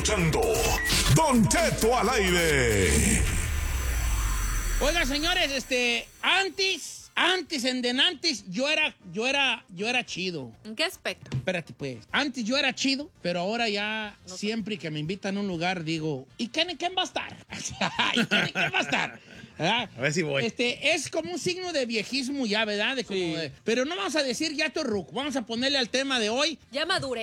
escuchando Don Cheto al aire. Oiga, señores, antes, yo era chido. ¿En qué aspecto? Espérate, pues. Antes yo era chido, pero ahora ya siempre que me invitan a un lugar digo, ¿y quién va a estar? ¿Y quién va a estar? ¿Verdad? A ver si voy. Es como un signo de viejismo ya, ¿verdad? Pero no vamos a decir ya tu ruco. Vamos a ponerle al tema de hoy. Ya maduré.